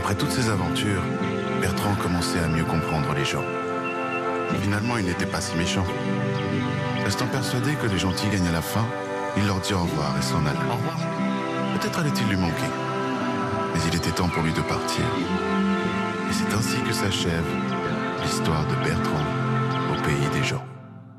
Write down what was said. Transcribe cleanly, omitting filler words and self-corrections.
Après toutes ces aventures, Bertrand commençait à mieux comprendre les gens. Finalement, il n'était pas si méchant. Restant persuadé que les gentils gagnent à la fin, il leur dit au revoir et s'en alla. Au revoir. Peut-être allait-il lui manquer. Mais il était temps pour lui de partir. Et c'est ainsi que s'achève l'histoire de Bertrand au pays des gens.